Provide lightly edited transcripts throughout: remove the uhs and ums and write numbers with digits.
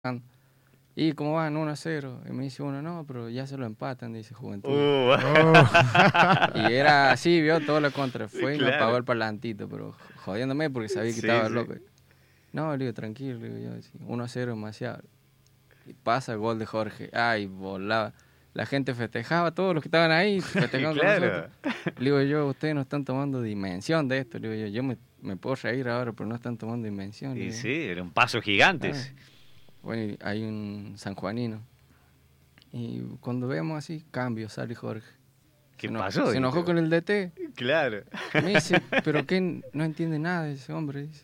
¿Y cómo van? 1-0. Y me dice uno, no, pero ya se lo empatan, dice Juventud. Y era así, vio todo lo contra. Fue y me apagó el parlantito, pero jodiéndome porque sabía que estaba loco. No, le digo, tranquilo, le digo yo, 1-0 demasiado. Y pasa el gol de Jorge. Ay, volaba. La gente festejaba, todos los que estaban ahí festejaban con nosotros. Le digo yo, ustedes no están tomando dimensión de esto. Le digo yo me puedo reír ahora, pero no están tomando dimensión. Y sí, era un paso gigante. Bueno, hay un sanjuanino. Y cuando vemos así, cambio, sale Jorge. ¿Qué pasó? Se enojó con el DT. Claro. Me dice, pero que no entiende nada ese hombre. Dice.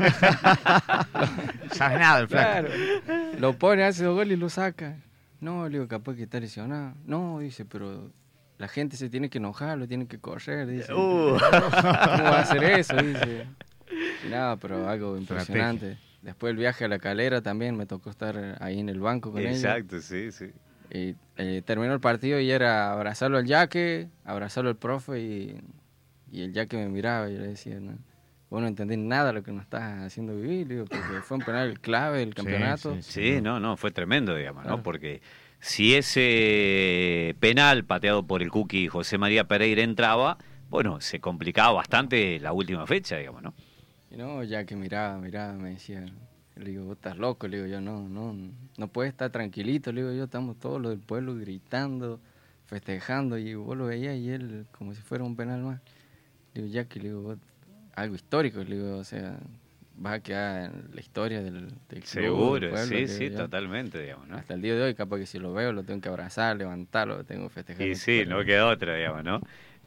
Sabe nada el flaco. Claro. Lo pone, hace 2 goles y lo saca. No, le digo, capaz que está lesionado. No, dice, pero la gente se tiene que enojar, lo tiene que correr. Dice. ¿Cómo va a hacer eso? Dice. Y nada, pero algo impresionante. Después el viaje a La Calera también me tocó estar ahí en el banco con ellos. Exacto, sí. Y terminó el partido y era abrazarlo al Yaque, abrazarlo al profe y el Yaque me miraba y yo le decía, no, vos no entendés nada de lo que nos estás haciendo vivir, digo, porque fue un penal clave del campeonato. Sí, no, fue tremendo, digamos, claro. ¿No? Porque si ese penal pateado por el Cookie José María Pereira entraba, bueno, se complicaba bastante la última fecha, digamos, ¿no? Y no, Yaque miraba, me decía... Le digo, vos estás loco, le digo yo, no puedes estar tranquilito, le digo yo, estamos todos los del pueblo gritando, festejando, y vos lo veías y él como si fuera un penal más. Le digo, Jackie, le digo, vos, algo histórico, le digo, o sea, vas a quedar en la historia del club, seguro, del pueblo, sí, totalmente, digamos, ¿no? Hasta el día de hoy, capaz que si lo veo, lo tengo que abrazar, levantarlo, lo tengo que festejar. Y sí, no queda otra, digamos, ¿no?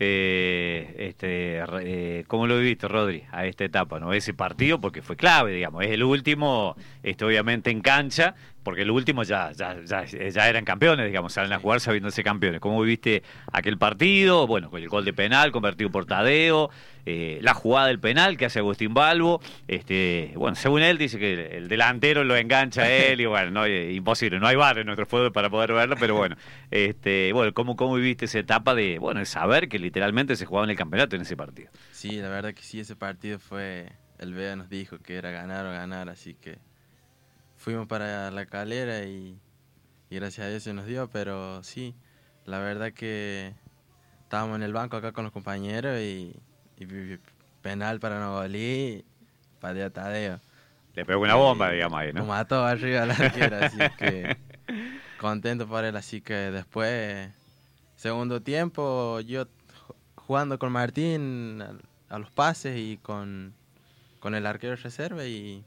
¿Cómo lo viviste, Rodri, a esta etapa, no? Ese partido, porque fue clave, digamos, es el último, obviamente en cancha, porque el último ya eran campeones, digamos, salen a jugar sabiéndose campeones. ¿Cómo viviste aquel partido? Bueno, con el gol de penal convertido por Tadeo, la jugada del penal que hace Agustín Balbo, bueno, según él dice que el delantero lo engancha a él y bueno, no, imposible, no hay VAR en nuestro fútbol para poder verlo, pero bueno, bueno, ¿cómo viviste esa etapa de, bueno, de saber que literalmente se jugaba en el campeonato en ese partido? Sí, la verdad que sí, ese partido fue, el Bea nos dijo que era ganar o ganar, así que fuimos para La Calera y gracias a Dios se nos dio, pero sí, la verdad que estábamos en el banco acá con los compañeros y penal para Novalí, patea Tadeo. Le pegó una bomba, digamos, ahí, ¿no? Lo mató arriba la arquera, así que contento por él, así que después, segundo tiempo, yo jugando con Martín a los pases y con el arquero reserva y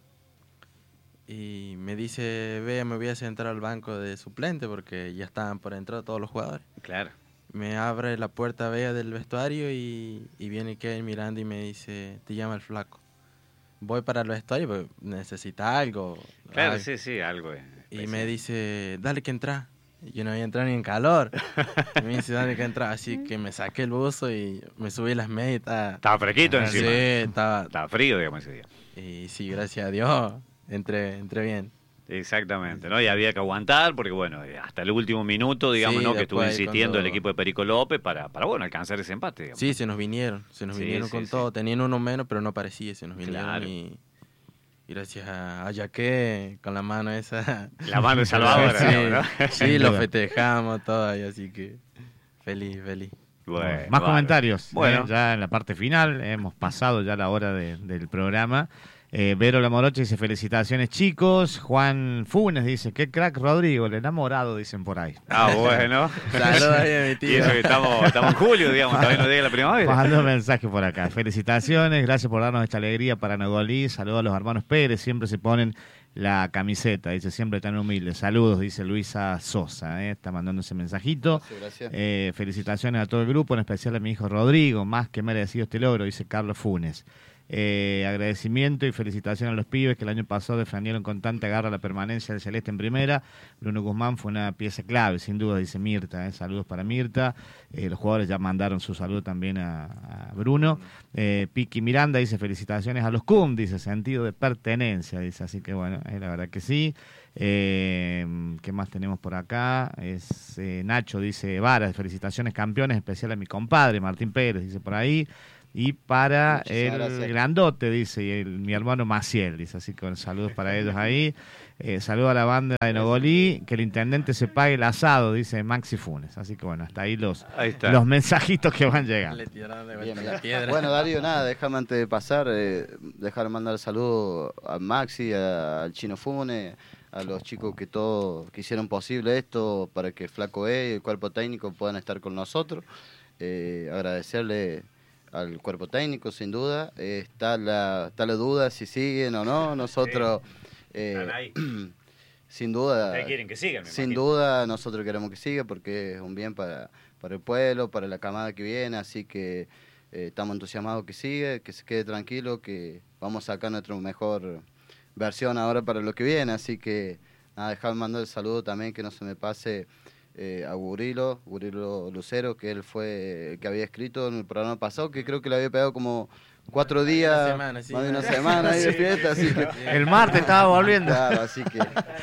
me dice, ve, me voy a sentar al banco de suplente porque ya estaban por entrar todos los jugadores. Claro. Me abre la puerta Bea del vestuario y viene Kevin mirando y me dice, te llama el flaco. Voy para el vestuario, pues necesita algo. Claro, algo. Sí, algo. Y me dice, dale que entra. Yo no había entrado ni en calor. Y me dice, dale que entra. Así que me saqué el buzo y me subí las medias. Estaba fresquito encima. Sí, estaba frío, digamos, ese día. Y sí, gracias a Dios, entré bien. Exactamente, ¿no? Y había que aguantar porque, bueno, hasta el último minuto, digamos, ¿no? Que estuvo insistiendo el equipo de Perico López para bueno, alcanzar ese empate, digamos. Sí, se nos vinieron con todo. Tenían uno menos, pero no parecía, se nos vinieron. Claro. Y gracias a Yaque, con la mano esa. La mano salvadora, sí, digamos, ¿no? Sí, lo festejamos todo, y así que feliz. Bueno, más comentarios. Bueno, ya en la parte final, hemos pasado ya la hora del programa. Vero Lamoroche dice, felicitaciones chicos. Juan Funes dice, qué crack Rodrigo, el enamorado, dicen por ahí. Bueno. Saludos ahí a mi tío. Y eso que estamos en julio, digamos, todavía no llega la primavera. Mandó un mensaje por acá. Felicitaciones, gracias por darnos esta alegría para Nogolí. Saludos a los hermanos Pérez, siempre se ponen la camiseta, dice, siempre tan humilde. Saludos, dice Luisa Sosa, está mandando ese mensajito. Gracias. Felicitaciones a todo el grupo, en especial a mi hijo Rodrigo, más que merecido este logro, dice Carlos Funes. Agradecimiento y felicitaciones a los pibes que el año pasado defendieron con tanta garra la permanencia del Celeste en primera. Bruno Guzmán fue una pieza clave, sin duda, dice Mirta. Saludos para Mirta. Los jugadores ya mandaron su saludo también a Bruno. Piqui Miranda dice felicitaciones a los CUM, dice sentido de pertenencia, dice, así que bueno, la verdad que sí. ¿Qué más tenemos por acá? Nacho dice Varas, felicitaciones campeones, especial a mi compadre Martín Pérez, dice por ahí. y para Muchísimas el gracias. grandote, dice, y mi hermano Maciel, dice, así que bueno, saludos para ellos ahí. Saludos a la banda de Nogolí, que el intendente se pague el asado, dice Maxi Funes. Así que bueno, hasta ahí los mensajitos que van llegando. Le tiraron de Bien, vuelta bien. la piedra. Bueno, Darío, nada, déjame antes de pasar, dejar mandar el saludo a Maxi, al Chino Fune, a los chicos que todos que hicieron posible esto para que Flaco E y el cuerpo técnico puedan estar con nosotros. Agradecerle al cuerpo técnico, sin duda. Está la duda si siguen o no. Nosotros, sin duda, ¿Ustedes quieren que sigan? sin duda, nosotros queremos que siga porque es un bien para el pueblo, para la camada que viene, así que estamos entusiasmados que siga, que se quede tranquilo, que vamos a sacar nuestra mejor versión ahora para lo que viene, así que nada, dejarme mandar el saludo también, que no se me pase a Gurilo Lucero, que él fue el que había escrito en el programa pasado, que creo que le había pegado como 4 días, más de una semana ahí de fiesta, así que... El martes estaba volviendo. Claro, así que...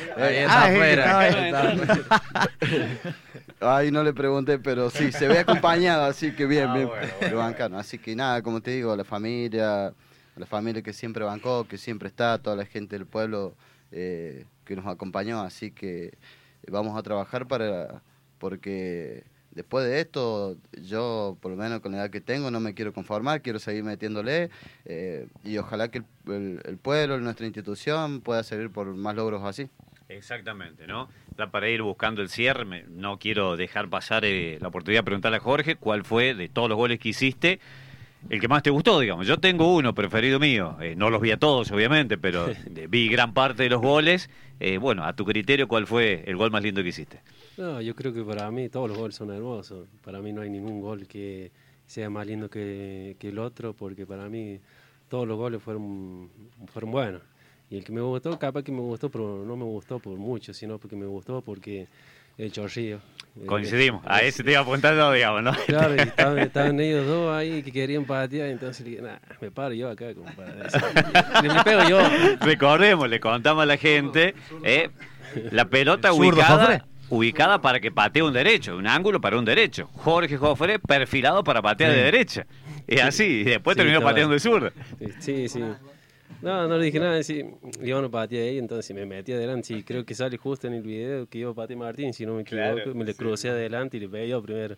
Ay, no le pregunté, pero sí, se ve acompañado, así que bien, bien, bueno. lo bancaron. Así que nada, como te digo, la familia que siempre bancó, que siempre está, toda la gente del pueblo que nos acompañó, así que vamos a trabajar porque después de esto, yo por lo menos con la edad que tengo no me quiero conformar, quiero seguir metiéndole y ojalá que el pueblo, nuestra institución pueda seguir por más logros así. Exactamente, ¿no? Ya para ir buscando el cierre, no quiero dejar pasar la oportunidad de preguntarle a Jorge cuál fue, de todos los goles que hiciste, el que más te gustó, digamos. Yo tengo uno preferido mío, no los vi a todos, obviamente, pero vi gran parte de los goles. Bueno, a tu criterio, ¿cuál fue el gol más lindo que hiciste? No, yo creo que para mí todos los goles son hermosos. Para mí no hay ningún gol que sea más lindo que el otro, porque para mí todos los goles fueron buenos. Y el que me gustó, capaz que me gustó, pero no me gustó por mucho, sino porque me gustó porque el Chorrillo. Coincidimos, a ese te iba apuntando, digamos, ¿no? Claro, y estaban ellos dos ahí que querían patear, entonces le dije, nah, me paro yo acá como para decir. Me pego yo. Recordemos, le contamos a la gente, la pelota Jofre. ubicada para que patee un derecho, un ángulo para un derecho. Jorge Jofre perfilado para patear de derecha. Es así, y después terminó pateando de zurda. Sí, sí. No le dije nada, sí, yo no pateé ahí, entonces me metí adelante. Sí, creo que sale justo en el video que yo pateé Martín, si no me equivoco, Claro, me le crucé adelante y le pegué yo primero.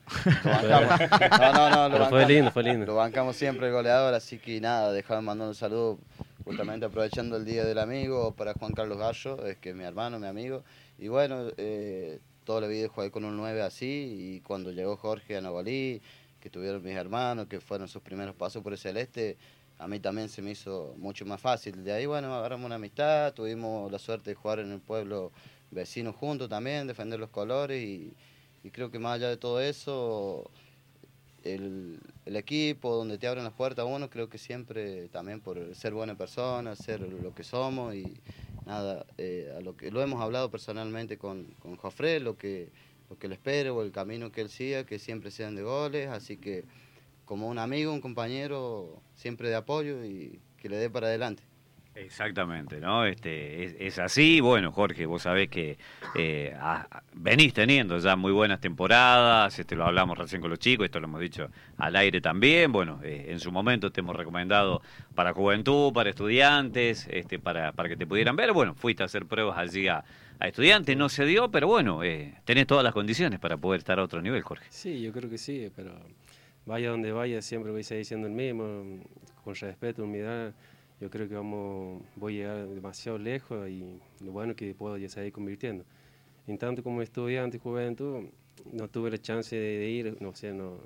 No, Fue lindo. Lo bancamos siempre el goleador, así que nada, dejame mandar un saludo, justamente aprovechando el Día del Amigo, para Juan Carlos Gallo, es que es mi hermano, mi amigo. Y bueno, toda la vida jugué con un 9 así, y cuando llegó Jorge a Nogolí, que tuvieron mis hermanos, que fueron sus primeros pasos por el celeste, a mí también se me hizo mucho más fácil. De ahí, bueno, agarramos una amistad, tuvimos la suerte de jugar en el pueblo vecino juntos también, defender los colores y creo que más allá de todo eso, el equipo donde te abren las puertas a uno, creo que siempre también por ser buena persona, ser lo que somos y nada, a lo hemos hablado personalmente con Jofre, lo que le espero o el camino que él siga, que siempre sean de goles, así que como un amigo, un compañero, siempre de apoyo y que le dé para adelante. Exactamente, ¿no? Es así. Bueno, Jorge, vos sabés que venís teniendo ya muy buenas temporadas, lo hablamos recién con los chicos, esto lo hemos dicho al aire también. Bueno, en su momento te hemos recomendado para juventud, para estudiantes, para que te pudieran ver. Bueno, fuiste a hacer pruebas allí a estudiantes, no se dio, pero bueno, tenés todas las condiciones para poder estar a otro nivel, Jorge. Sí, yo creo que sí, pero vaya donde vaya, siempre voy a seguir siendo el mismo, con respeto, humildad. Yo creo que voy a llegar demasiado lejos y lo bueno es que puedo ya seguir convirtiendo. En tanto como estudiante y juventud, no tuve la chance de ir, sino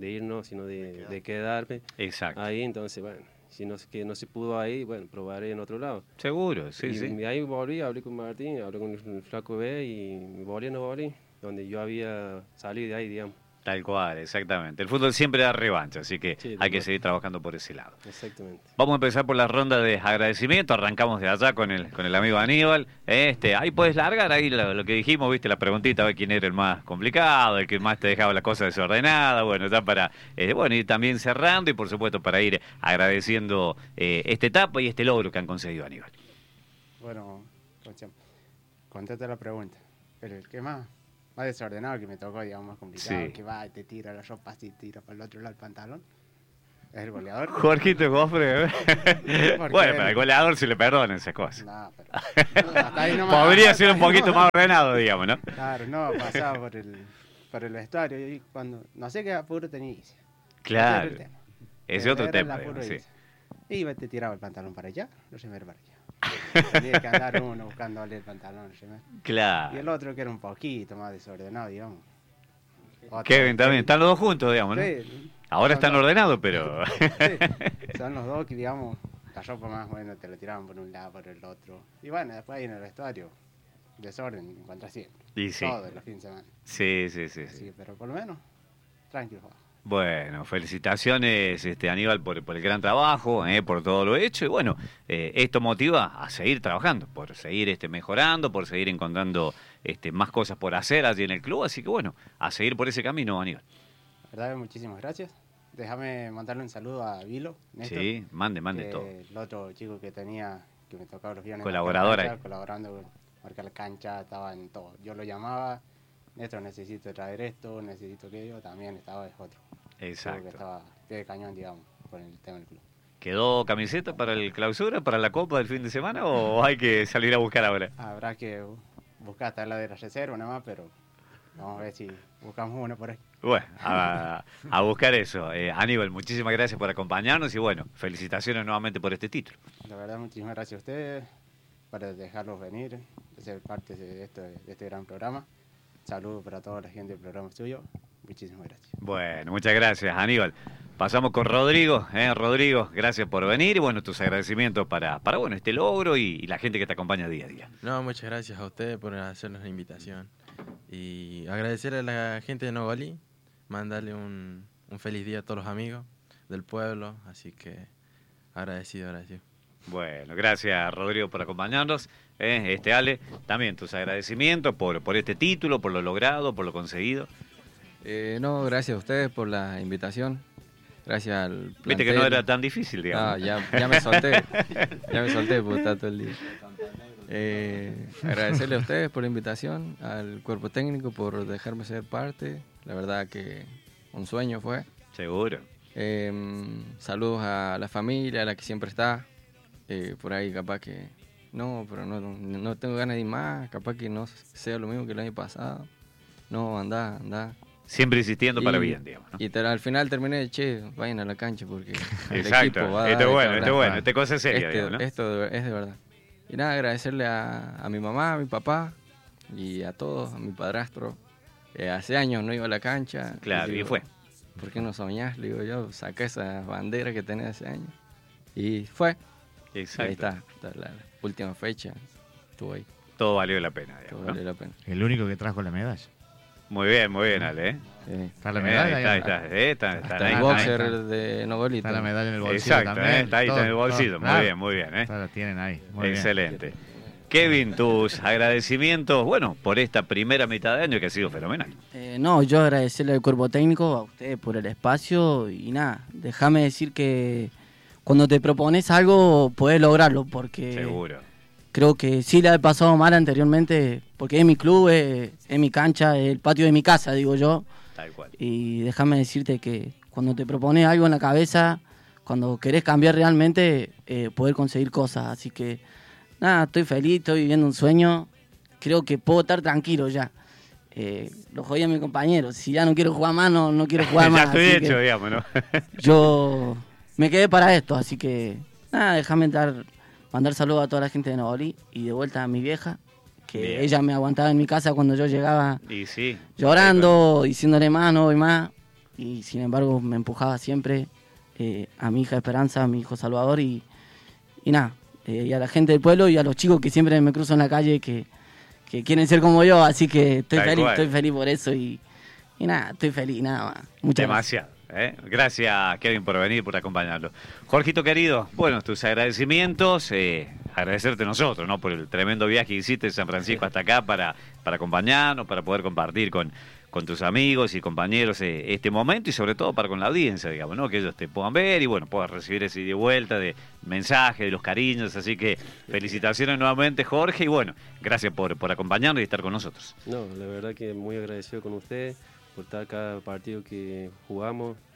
de quedarme. Exacto. Ahí, entonces, bueno, si no se pudo ahí, bueno, probaré en otro lado. Seguro, sí, y sí. Y ahí volví, hablé con Martín, hablé con el Flaco B y volví, donde yo había salido de ahí, digamos. Tal cual, exactamente. El fútbol siempre da revancha, así que sí, hay que seguir trabajando por ese lado. Exactamente. Vamos a empezar por la ronda de agradecimiento. Arrancamos de allá con el amigo Aníbal. Ahí puedes largar ahí lo que dijimos, viste, la preguntita, a ver quién era el más complicado, el que más te dejaba la cosa desordenada. Bueno, ya para ir también cerrando y por supuesto para ir agradeciendo esta etapa y este logro que han conseguido, Aníbal. Bueno, contate la pregunta. Pero el que más desordenado que me tocó, digamos, más complicado, Sí. que va y te tira la ropa así, tira para el otro lado el pantalón. ¿Es el goleador? Jorgito Gofre. Bueno, pero al goleador se le perdonan esas cosas. No, pero... hasta ahí no me- Podría ser un poquito más ordenado, digamos, ¿no? Claro, no, pasaba por el vestuario y cuando... No sé qué apuro tenía. Claro. Ese era el tema. Ese otro Era tema, el apuro digamos, sí. ese. Y te tiraba el pantalón para allá, lo llevé para allá. Tenía que andar uno buscándole el pantalón. ¿Sí? Y Claro. el otro que era un poquito más desordenado, digamos. Otro- Kevin también. Están los dos juntos, digamos, ¿no? Sí, Ahora son están los- ordenados, pero... sí, son los dos que, digamos, la ropa más buena te la tiraban por un lado, por el otro. Y bueno, después ahí en el vestuario, desorden encuentras siempre. Y sí. Todos los fines de semana. Sí, sí, sí. Así sí. que, pero por lo menos, tranquilo. Bueno, felicitaciones Aníbal por el gran trabajo, por todo lo hecho y bueno, esto motiva a seguir trabajando, por seguir mejorando, por seguir encontrando más cosas por hacer allí en el club, así que bueno, a seguir por ese camino, Aníbal. La verdad, muchísimas gracias. Déjame mandarle un saludo a Vilo, Néstor, Sí, mande que todo. el otro chico que tenía, que me tocaba los viernes. Colaborador marcar la ahí. cancha, colaborando, marcar la cancha, estaba en todo. Yo lo llamaba, Néstor, necesito traer esto, necesito aquello, también estaba es otro. Creo que Exacto. estaba pie de cañón, digamos, con el tema del club. ¿Quedó camiseta para el clausura, para la Copa del fin de semana o hay que salir a buscar ahora? Habrá que buscar hasta la de la reserva nada más, pero vamos a ver si buscamos una por ahí. Bueno, a buscar eso. Aníbal, muchísimas gracias por acompañarnos y bueno, felicitaciones nuevamente por este título. La verdad, muchísimas gracias a ustedes por dejarlos venir, de ser parte de este gran programa. Saludos para toda la gente del programa suyo. Muchísimas gracias. Bueno, muchas gracias, Aníbal. Pasamos con Rodrigo. Rodrigo, gracias por venir y bueno, tus agradecimientos para bueno, este logro y la gente que te acompaña día a día. No, muchas gracias a ustedes por hacernos la invitación. Y agradecer a la gente de Nogolí, mandarle un feliz día a todos los amigos del pueblo, así que agradecido. Bueno, gracias Rodrigo por acompañarnos. Ale, también tus agradecimientos por este título, por lo logrado, por lo conseguido. No, gracias a ustedes por la invitación. Gracias al plantel. Viste que no era tan difícil, digamos. No, ya me solté. Ya me solté por estar todo el día. Agradecerle a ustedes por la invitación, al cuerpo técnico por dejarme ser parte. La verdad que un sueño fue. Seguro. Saludos a la familia, a la que siempre está. Por ahí capaz que no, pero no tengo ganas de ir más. Capaz que no sea lo mismo que el año pasado. No, anda. Siempre insistiendo para bien, digamos, ¿no? Y al final terminé, vayan a la cancha porque el Exacto. equipo va a Esto dar es de bueno, esta cosa es seria, digamos, ¿no? Esto es de verdad. Y nada, agradecerle a mi mamá, a mi papá y a todos, a mi padrastro. Hace años no iba a la cancha. Claro, y fue. ¿Por qué no soñás? Le digo yo, saqué esa bandera que tenía hace años. Y fue. Exacto. Ahí está la última fecha. Estuvo ahí. Todo valió la pena, Todo digamos, valió ¿no? la pena. El único que trajo la medalla. Muy bien, Ale. Sí. Está la medalla ahí. Está Hasta ahí, el está boxer ahí. de Nogolito. Está la medalla en el bolsillo Exacto, también. está ahí Todo, en el bolsillo. todo, claro. Muy bien. Todo lo tienen ahí. Muy bien. Excelente. Kevin, tus agradecimientos, bueno, por esta primera mitad de año que ha sido fenomenal. No, yo agradecerle al cuerpo técnico, a ustedes por el espacio y nada, déjame decir que cuando te propones algo puedes lograrlo porque Seguro. creo que sí la he pasado mal anteriormente porque es mi club, es mi cancha, es el patio de mi casa, digo yo. Tal cual. Y déjame decirte que cuando te propones algo en la cabeza, cuando querés cambiar realmente, poder conseguir cosas. Así que nada, estoy feliz, estoy viviendo un sueño, creo que puedo estar tranquilo ya. Lo jodí a mi compañero, si ya no quiero jugar más, no quiero jugar Ya más. estoy así hecho, que digamos, ¿no? yo me quedé para esto, así que nada, déjame mandar saludos a toda la gente de Nogolí y de vuelta a mi vieja, que Bien. ella me aguantaba en mi casa cuando yo llegaba Y sí. llorando, diciéndole más, no voy más, y sin embargo me empujaba siempre a mi hija Esperanza, a mi hijo Salvador y nada, y a la gente del pueblo y a los chicos que siempre me cruzo en la calle que quieren ser como yo, así que estoy feliz por eso y nada, estoy feliz, nada más. Muchas gracias. Demasiado. Gracias, Kevin, por venir, por acompañarlo. Jorgito querido, bueno, tus agradecimientos, agradecerte nosotros, ¿no? Por el tremendo viaje que hiciste de San Francisco hasta acá para acompañarnos, para poder compartir con tus amigos y compañeros este momento y sobre todo para con la audiencia, digamos, ¿no? Que ellos te puedan ver y bueno, puedas recibir ese ida y vuelta de mensajes, de los cariños, así que felicitaciones nuevamente, Jorge, y bueno, gracias por acompañarnos y estar con nosotros. No, la verdad que muy agradecido con usted por estar cada partido que jugamos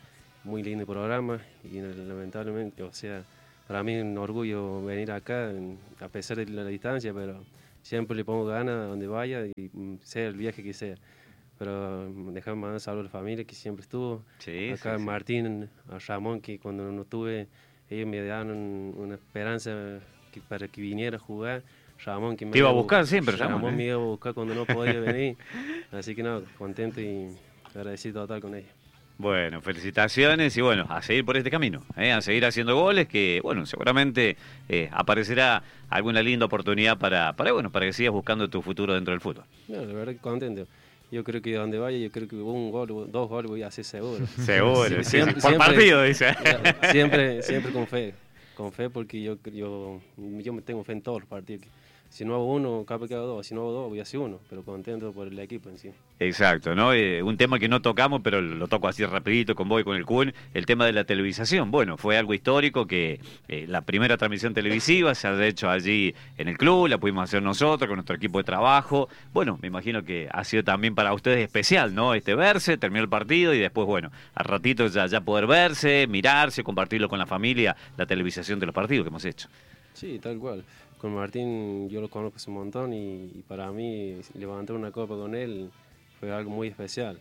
muy lindo programa y lamentablemente, o sea, para mí es un orgullo venir acá, a pesar de la distancia, pero siempre le pongo ganas a donde vaya y sea el viaje que sea. Pero déjame mandar saludos a la familia que siempre estuvo. Sí, acá sí, Martín, a Ramón, que cuando no tuve, ellos me daban una esperanza para que viniera a jugar. Ramón, que te iba a buscar siempre, Ramón. Me iba a buscar cuando no podía venir. Así que no, contento y agradecido total con ellos. Bueno, felicitaciones y bueno, a seguir por este camino, a seguir haciendo goles que, bueno, seguramente aparecerá alguna linda oportunidad para que sigas buscando tu futuro dentro del fútbol. No, la verdad que contento. Yo creo que donde vaya, yo creo que un gol, 2 goles voy a hacer seguro. Seguro, siempre, por partido, dice. Siempre con fe porque yo me tengo fe en todos los partidos. Si no hago uno, capaz que hago 2, si no hago 2, voy a hacer 1, pero contento por el equipo en sí. Exacto, ¿no? Un tema que no tocamos, pero lo toco así rapidito con vos y con el Kun, el tema de la televisación. Bueno, fue algo histórico que la primera transmisión televisiva se ha hecho allí en el club, la pudimos hacer nosotros con nuestro equipo de trabajo. Bueno, me imagino que ha sido también para ustedes especial, ¿no? Verse, terminó el partido y después, bueno, al ratito ya poder verse, mirarse, compartirlo con la familia, la televisación de los partidos que hemos hecho. Sí, tal cual. Con Martín yo lo conozco hace un montón y para mí levantar una copa con él fue algo muy especial.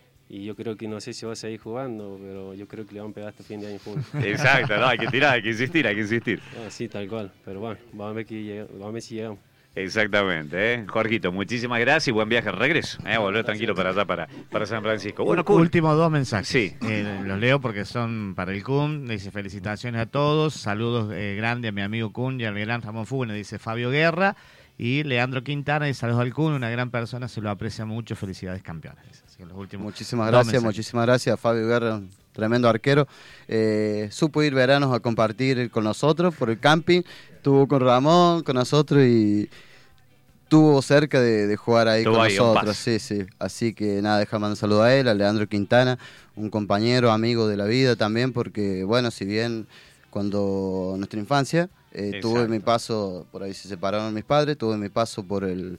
Y yo creo que no sé si va a seguir jugando, pero yo creo que le van a pegar hasta fin de año juntos. Exacto, no, hay que tirar, hay que insistir. Sí, tal cual. Pero bueno, vamos a ver si llegamos. Exactamente, Jorgito, muchísimas gracias y buen viaje al regreso. Volver tranquilo para allá, para San Francisco. Bueno, Kun. Últimos 2 mensajes. Sí. Los leo porque son para el Kun. Dice felicitaciones a todos. Saludos grandes a mi amigo Kun y al gran Ramón Funes, dice Fabio Guerra. Y Leandro Quintana, y saludos al Kun, una gran persona, se lo aprecia mucho. Felicidades, campeones. Así que los últimos muchísimas gracias, Fabio Guerra, un tremendo arquero. Supo ir veranos a compartir con nosotros por el camping. Estuvo con Ramón, con nosotros y estuvo cerca de jugar ahí con nosotros. Sí. Así que nada, déjame mandar un saludo a él, a Leandro Quintana, un compañero, amigo de la vida también, porque bueno, si bien cuando nuestra infancia tuve mi paso, por ahí se separaron mis padres, tuve mi paso por el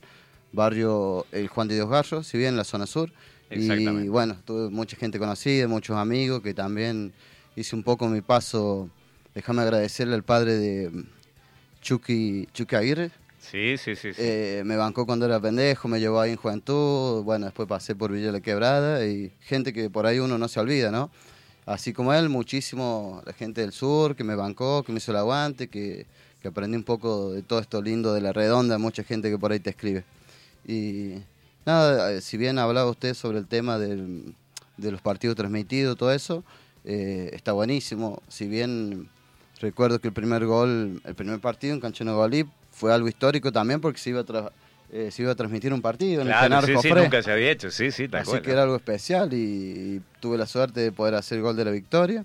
barrio el Juan de Dios Garro, si bien en la zona sur. Y bueno, tuve mucha gente conocida, muchos amigos, que también hice un poco mi paso. Déjame agradecerle al padre de Chucky Aguirre. Sí. Me bancó cuando era pendejo, me llevó ahí en juventud, bueno, después pasé por Villa La Quebrada y gente que por ahí uno no se olvida, ¿no? Así como él, muchísimo la gente del sur que me bancó, que me hizo el aguante, que aprendí un poco de todo esto lindo de La Redonda, mucha gente que por ahí te escribe. Y nada, si bien hablaba usted sobre el tema de los partidos transmitidos, todo eso, está buenísimo. Si bien recuerdo que el primer partido en Cancha Nogolí fue algo histórico también porque se iba a transmitir un partido en el Genaro Jofré. Nunca se había hecho, sí, tal Así cual. que era algo especial y tuve la suerte de poder hacer el gol de la victoria.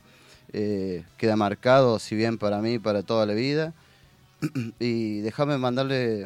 Queda marcado, si bien para mí, para toda la vida. Y déjame mandarle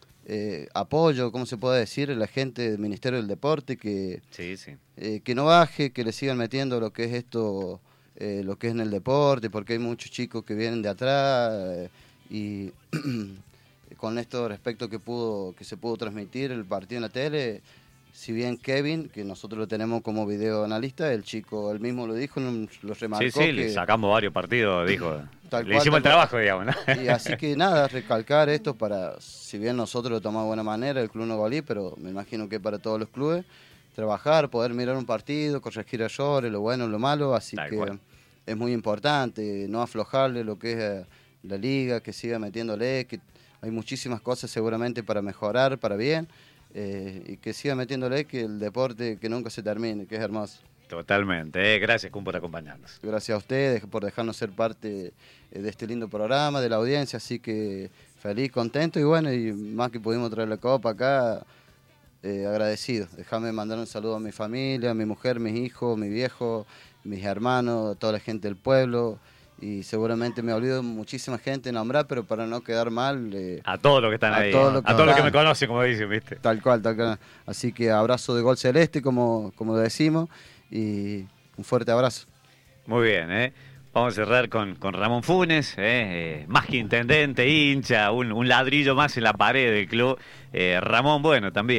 apoyo, ¿cómo se puede decir? A la gente del Ministerio del Deporte que no baje, que le sigan metiendo lo que es esto, lo que es en el deporte, porque hay muchos chicos que vienen de atrás y con esto respecto que se pudo transmitir el partido en la tele, si bien Kevin, que nosotros lo tenemos como videoanalista, el chico él mismo lo dijo, lo remarcó. Sí, le sacamos varios partidos, dijo. Le hicimos el trabajo, digamos, ¿no? Y así que nada, recalcar esto para, si bien nosotros lo tomamos de buena manera, el Club Nogolí, pero me imagino que para todos los clubes, trabajar, poder mirar un partido, corregir errores, lo bueno, lo malo, así que es muy importante, no aflojarle lo que es la liga, que siga metiéndole, que hay muchísimas cosas seguramente para mejorar, para bien, y que siga metiéndole, que el deporte que nunca se termine, que es hermoso. Totalmente, gracias Kun por acompañarnos. Gracias a ustedes por dejarnos ser parte de este lindo programa, de la audiencia, así que feliz, contento y bueno, y más que pudimos traer la copa acá, agradecido. Déjame mandar un saludo a mi familia, a mi mujer, mis hijos, mi viejo, mis hermanos, a toda la gente del pueblo. Y seguramente me olvido muchísima gente nombrar, pero para no quedar mal... a todos los que están ahí, a todos los que me conocen, como dicen, ¿viste? Tal cual. Así que abrazo de gol celeste, como lo decimos, y un fuerte abrazo. Muy bien, Vamos a cerrar con Ramón Funes, más que intendente, hincha, un ladrillo más en la pared del club. Ramón, bueno, también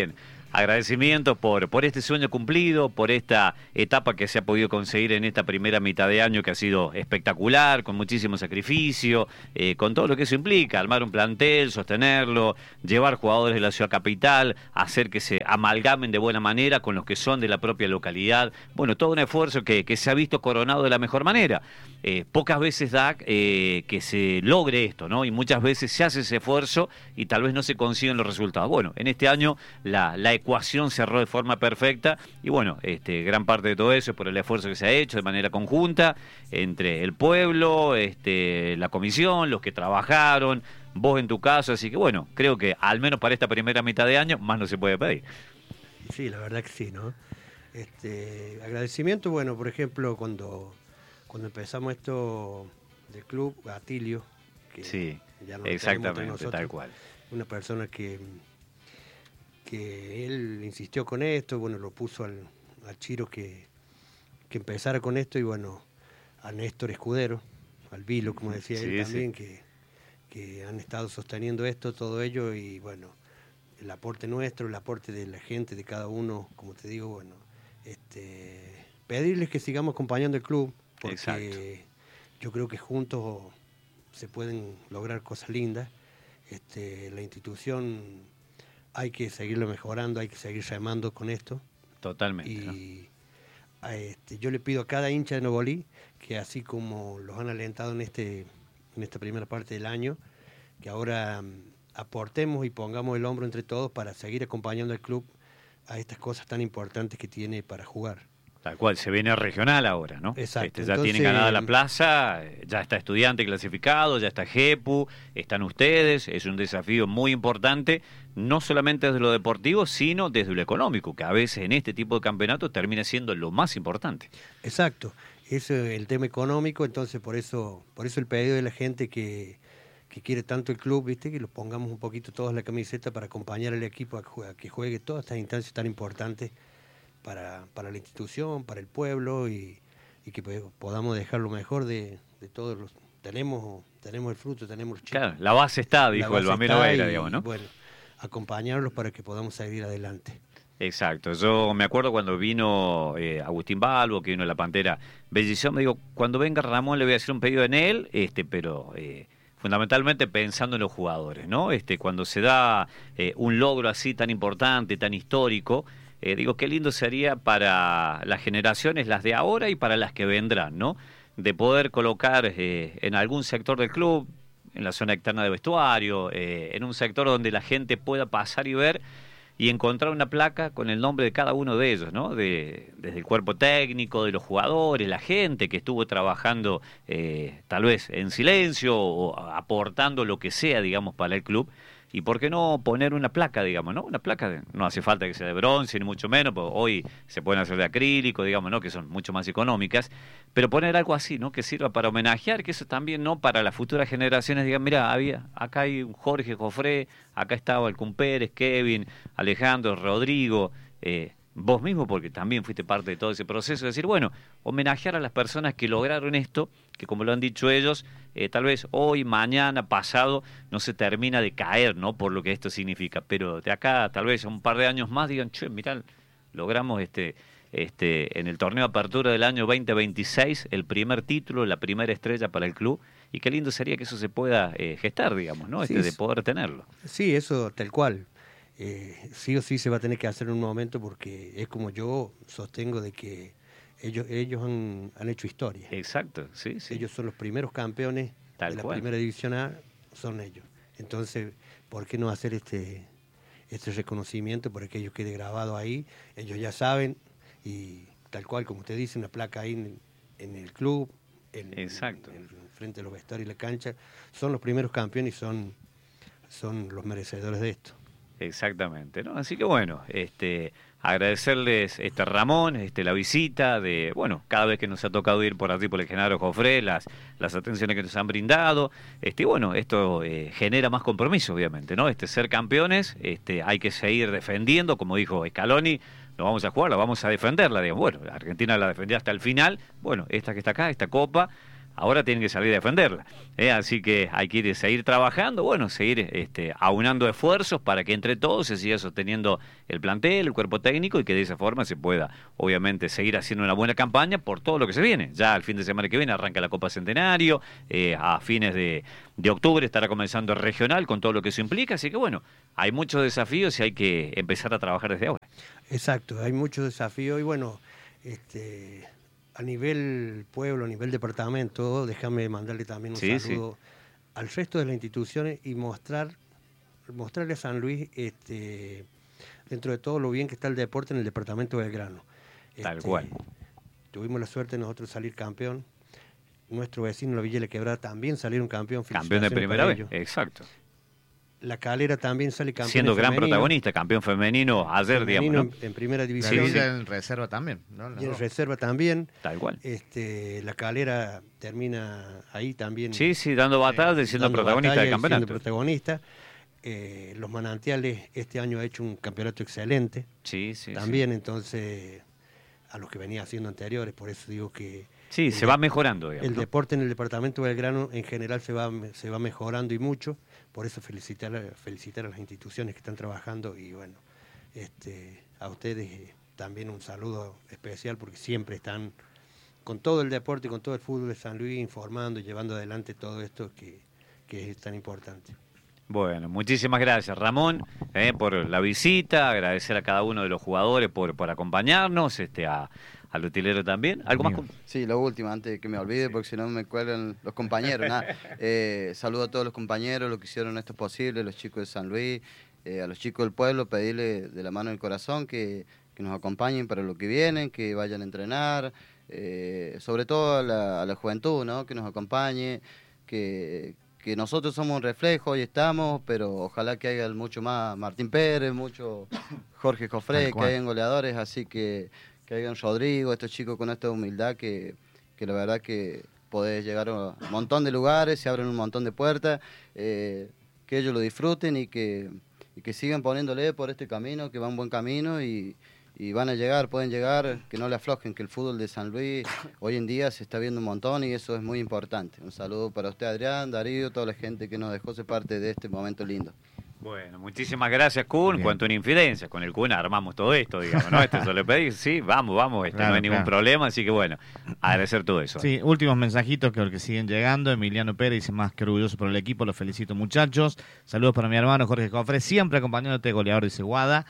agradecimientos por este sueño cumplido, por esta etapa que se ha podido conseguir en esta primera mitad de año que ha sido espectacular, con muchísimo sacrificio, con todo lo que eso implica, armar un plantel, sostenerlo, llevar jugadores de la ciudad capital, hacer que se amalgamen de buena manera con los que son de la propia localidad. Bueno, todo un esfuerzo que se ha visto coronado de la mejor manera. Pocas veces da que se logre esto, ¿no? Y muchas veces se hace ese esfuerzo y tal vez no se consiguen los resultados. Bueno, en este año la ecuación cerró de forma perfecta y bueno, gran parte de todo eso es por el esfuerzo que se ha hecho de manera conjunta entre el pueblo, la comisión, los que trabajaron, vos en tu caso, así que bueno, creo que al menos para esta primera mitad de año más no se puede pedir. Sí, la verdad que sí, ¿no? Agradecimiento, bueno, por ejemplo, cuando empezamos esto del club, Atilio, que sí, ya no exactamente, nosotros, tal cual. Una persona que él insistió con esto, bueno, lo puso al Chiro que empezara con esto y bueno, a Néstor Escudero, al Vilo, como decía él también, sí. que han estado sosteniendo esto, todo ello y bueno, el aporte nuestro, el aporte de la gente, de cada uno, como te digo, bueno, pedirles que sigamos acompañando el club, porque exacto. Yo creo que juntos se pueden lograr cosas lindas. La institución hay que seguirlo mejorando, hay que seguir remando con esto. Totalmente. Y yo le pido a cada hincha de Novolí que así como los han alentado en esta primera parte del año, que ahora aportemos y pongamos el hombro entre todos para seguir acompañando al club a estas cosas tan importantes que tiene para jugar. Tal cual, se viene regional ahora, ¿no? Exacto. Ya tiene ganada la plaza, ya está Estudiante clasificado, ya está Jepu, están ustedes, es un desafío muy importante, no solamente desde lo deportivo, sino desde lo económico, que a veces en este tipo de campeonatos termina siendo lo más importante. Exacto, es el tema económico, entonces por eso el pedido de la gente que quiere tanto el club, ¿viste? Que lo pongamos un poquito todos en la camiseta para acompañar al equipo a que juegue todas estas instancias tan importantes para la institución, para el pueblo y que podamos dejar lo mejor de todos los... Tenemos el fruto, tenemos los chicos. Claro, la base está, dijo el Bambino Veira, digamos, ¿no? Bueno, acompañarlos para que podamos seguir adelante. Exacto, yo me acuerdo cuando vino Agustín Balbo, que vino La Pantera Bellición, me digo, cuando venga Ramón le voy a hacer un pedido en él, pero... fundamentalmente pensando en los jugadores, ¿no? Cuando se da un logro así tan importante, tan histórico, digo, qué lindo sería para las generaciones, las de ahora y para las que vendrán, ¿no? De poder colocar en algún sector del club, en la zona externa de vestuario, en un sector donde la gente pueda pasar y ver y encontrar una placa con el nombre de cada uno de ellos, ¿no? Desde el cuerpo técnico, de los jugadores, la gente que estuvo trabajando tal vez en silencio o aportando lo que sea, digamos, para el club. Y por qué no poner una placa, digamos, ¿no? Una placa, no hace falta que sea de bronce, ni mucho menos, porque hoy se pueden hacer de acrílico, digamos, ¿no? Que son mucho más económicas, pero poner algo así, ¿no? Que sirva para homenajear, que eso también, ¿no? Para las futuras generaciones digan, mira, acá hay un Jorge Jofré, acá estaba el Cumpérez, Kevin, Alejandro, Rodrigo, vos mismo, porque también fuiste parte de todo ese proceso, decir, bueno, homenajear a las personas que lograron esto, que como lo han dicho ellos, tal vez hoy, mañana, pasado, no se termina de caer, ¿no? Por lo que esto significa, pero de acá, tal vez un par de años más, digan, che, mirá, logramos en el torneo de apertura del año 2026, el primer título, la primera estrella para el club, y qué lindo sería que eso se pueda gestar, digamos, ¿no? Sí, de poder tenerlo. Sí, eso tal cual. Sí o sí se va a tener que hacer en un momento porque es como yo sostengo de que ellos han hecho historia. Exacto, sí. Ellos son los primeros campeones de la primera división A, son ellos. Entonces, ¿por qué no hacer este reconocimiento para que ellos quede grabado ahí? Ellos ya saben y tal cual, como usted dice, una placa ahí en el club, Exacto. Frente a los vestuarios y la cancha. Son los primeros campeones y son los merecedores de esto. Exactamente, ¿no? Así que bueno, agradecerles Ramón, la visita de, bueno, cada vez que nos ha tocado ir por allí por el Genaro Jofré, las atenciones que nos han brindado, bueno, esto genera más compromiso, obviamente, ¿no? Ser campeones, hay que seguir defendiendo, como dijo Scaloni, no vamos a jugar, la vamos a defenderla, digamos, bueno, Argentina la defendió hasta el final, bueno, esta que está acá, esta copa, ahora tienen que salir a defenderla. Así que hay que seguir trabajando, bueno, seguir aunando esfuerzos para que entre todos se siga sosteniendo el plantel, el cuerpo técnico, y que de esa forma se pueda, obviamente, seguir haciendo una buena campaña por todo lo que se viene. Ya el fin de semana que viene arranca la Copa Centenario, a fines de octubre estará comenzando el regional con todo lo que eso implica, así que bueno, hay muchos desafíos y hay que empezar a trabajar desde ahora. Exacto, hay muchos desafíos y bueno, a nivel pueblo, a nivel departamento, déjame mandarle también un saludo al resto de las instituciones y mostrarle a San Luis dentro de todo lo bien que está el deporte en el departamento de Belgrano. Tal cual. Tuvimos la suerte de nosotros salir campeón. Nuestro vecino, la Villa de la Quebrada, también salieron campeón. Campeón de primera vez, exacto. La Calera también sale campeón. Siendo gran protagonista, campeón femenino ayer, digamos, ¿no? En primera división. Sí, en reserva también, ¿no? Y en reserva también. Tal cual. La Calera termina ahí también. Sí, dando batalla y siendo protagonista del campeonato. Siendo protagonista. Los Manantiales este año ha hecho un campeonato excelente. Sí. También, entonces, a los que venía haciendo anteriores, por eso digo que... Sí, se va mejorando, digamos. El deporte en el departamento de Belgrano en general se va mejorando y mucho. Por eso felicitar a las instituciones que están trabajando y bueno, a ustedes también un saludo especial porque siempre están con todo el deporte y con todo el fútbol de San Luis informando y llevando adelante todo esto que es tan importante. Bueno, muchísimas gracias, Ramón, por la visita, agradecer a cada uno de los jugadores por acompañarnos, al utilero también. ¿Algo más? Sí, lo último, antes de que me olvide, porque si no me cuelgan los compañeros. Saludo a todos los compañeros, los que hicieron esto posible, los chicos de San Luis, a los chicos del pueblo, pedirle de la mano del corazón que nos acompañen para lo que vienen, que vayan a entrenar, sobre todo a la juventud, ¿no? Que nos acompañe, que nosotros somos un reflejo, hoy estamos, pero ojalá que haya mucho más Martín Pérez, mucho Jorge Jofré, que hayan goleadores, así que hayan Rodrigo, estos chicos con esta humildad que la verdad que podés llegar a un montón de lugares, se abren un montón de puertas, que ellos lo disfruten y que sigan poniéndole por este camino, que va un buen camino y van a llegar, pueden llegar, que no le aflojen, que el fútbol de San Luis hoy en día se está viendo un montón y eso es muy importante. Un saludo para usted, Adrián, Darío, toda la gente que nos dejó ser parte de este momento lindo. Bueno, muchísimas gracias, Kun. Cuanto una infidencia, con el Kun armamos todo esto, digamos, ¿no? Eso le pedí, sí, vamos, claro, no hay ningún problema, así que bueno, agradecer todo eso. Sí, últimos mensajitos que siguen llegando. Emiliano Pérez dice, más que orgulloso por el equipo, los felicito, muchachos. Saludos para mi hermano Jorge Jofré, siempre acompañándote, goleador, dice Guada.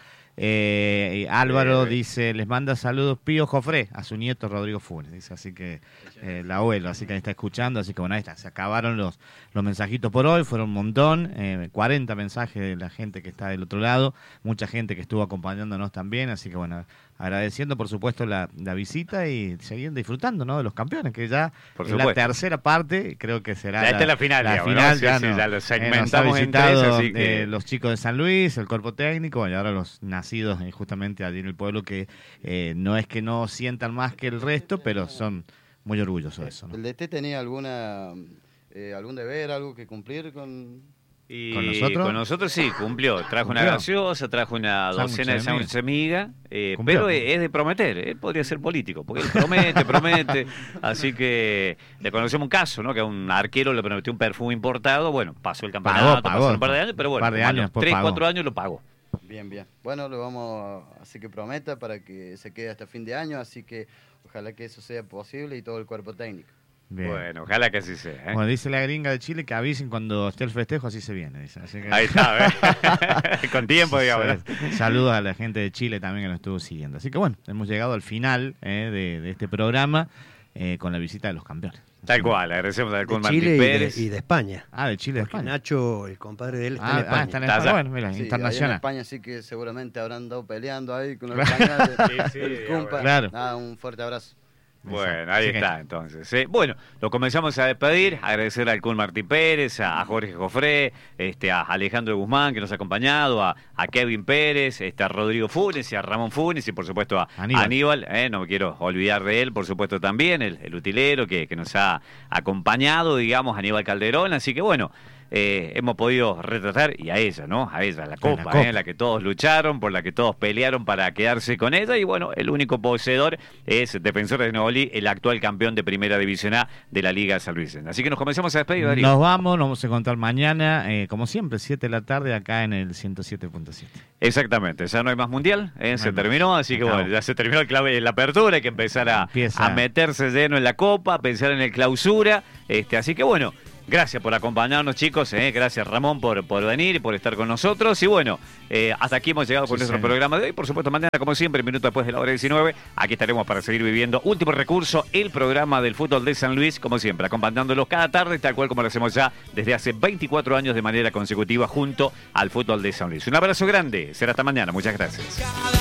Álvaro dice, les manda saludos Pío Jofré a su nieto Rodrigo Funes, dice, así que el abuelo, así que ahí está escuchando, así que bueno, ahí está, se acabaron los mensajitos por hoy, fueron un montón, 40 mensajes de la gente que está del otro lado, mucha gente que estuvo acompañándonos también, así que bueno, agradeciendo por supuesto la visita y seguir disfrutando, ¿no? De los campeones, que ya es la tercera parte, creo que será esta es la final, digamos, final, ¿no? ya, sí, no, ya lo segmentamos en tres, así que... los chicos de San Luis, el cuerpo técnico y ahora los nacidos justamente allí en el pueblo que no es que no sientan más que el resto, pero son muy orgullosos de eso, ¿no? ¿El DT tenía algún deber, algo que cumplir con ¿Con nosotros sí, cumplió. Trajo una gaseosa, trajo una docena de sándwiches de miga, pero es de prometer. Él podría ser político, porque él promete. Así que le conocemos un caso, ¿no? Que a un arquero le prometió un perfume importado. Bueno, pasó el campeonato, pasó un par de años, pero bueno, 3-4 años lo pagó. Bien. Bueno, lo vamos a hacer que prometa para que se quede hasta fin de año, así que ojalá que eso sea posible y todo el cuerpo técnico. Bien. Bueno, ojalá que así sea. Bueno, dice la gringa de Chile que avisen cuando esté el festejo, así se viene. Dice. Así que... Ahí está, con tiempo, digamos. Saludos a la gente de Chile también que nos estuvo siguiendo. Así que bueno, hemos llegado al final de este programa con la visita de los campeones. Tal cual, agradecemos a Kun Martín Pérez. Y de España. De Chile, de Porque España. Nacho, el compadre de él, está en España. Está en España. Bueno, mira, sí, internacional. En España sí que seguramente habrán andado peleando ahí con los españoles. Claro. Nada, un fuerte abrazo. Bueno, ahí está entonces. Bueno, lo comenzamos a despedir, agradecer al Kun Martín Pérez, a Jorge Jofré, a Alejandro Guzmán que nos ha acompañado, a Kevin Pérez, a Rodrigo Funes y a Ramón Funes y por supuesto a Aníbal, no me quiero olvidar de él, por supuesto también, el utilero que nos ha acompañado, digamos, Aníbal Calderón, así que bueno, hemos podido retratar, y a ella, ¿no? A ella, la Copa, la que todos lucharon, por la que todos pelearon para quedarse con ella, y bueno, el único poseedor es Defensores de Novelí, el actual campeón de Primera División A de la Liga San Luis. Así que nos comenzamos a despedir, Darío. Nos vamos a encontrar mañana, como siempre, 7 de la tarde, acá en el 107.7. Exactamente, ya no hay más mundial, se terminó, así que bueno, ya se terminó la apertura, hay que empezar a meterse lleno en la Copa, a pensar en el clausura, así que bueno, gracias por acompañarnos, chicos, gracias Ramón por venir y por estar con nosotros, y bueno, hasta aquí hemos llegado con nuestro programa de hoy. Por supuesto, mañana, como siempre, minuto después de la hora 19, aquí estaremos para seguir viviendo Último Recurso, el programa del fútbol de San Luis, como siempre, acompañándolos cada tarde, tal cual como lo hacemos ya desde hace 24 años de manera consecutiva junto al fútbol de San Luis. Un abrazo grande, será hasta mañana, muchas gracias.